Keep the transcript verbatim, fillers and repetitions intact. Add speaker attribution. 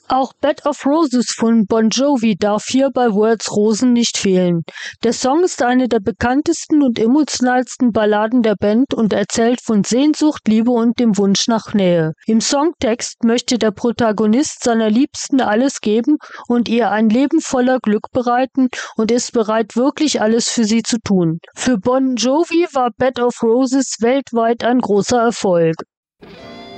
Speaker 1: Auch Bed of Roses von Bon Jovi darf hier bei World's Rosen nicht fehlen. Der Song ist eine der bekanntesten und emotionalsten Balladen der Band und erzählt von Sehnsucht, Liebe und dem Wunsch nach Nähe. Im Songtext möchte der Protagonist seiner Liebsten alles geben und ihr ein Leben voller Glück bereiten und ist bereit, wirklich alles für sie zu tun. Für Bon Jovi war Bed of Roses weltweit ein großer Erfolg.